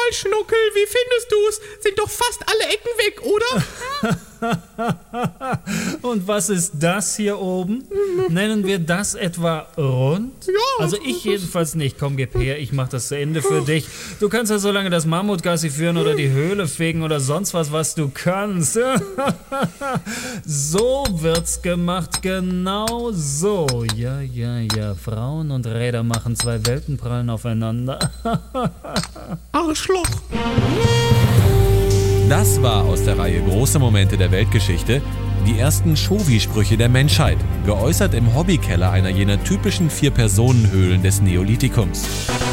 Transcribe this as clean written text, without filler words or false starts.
mal, Schnuckel, wie findest du's? Sind doch fast alle Ecken weg, oder? Und was ist das hier oben? Nennen wir das etwa rund? Ja. Also ich jedenfalls nicht. Komm, gib her, ich mach das zu Ende für dich. Du kannst ja so lange das Mammutgassi führen oder die Höhle fegen oder sonst was du kannst. So wird's gemacht, genau so. Ja, Frauen und Räder machen, zwei Welten prallen aufeinander. Arschloch. Das war aus der Reihe Große Momente der Weltgeschichte die ersten Chauvi-Sprüche der Menschheit, geäußert im Hobbykeller einer jener typischen 4-Personen-Höhlen des Neolithikums.